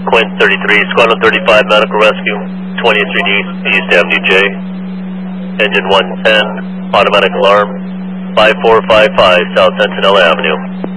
Quint 33, Squadron 35, Medical Rescue, 20th Street East Avenue J. Engine 110, automatic alarm, 5455 South Sentinella Avenue.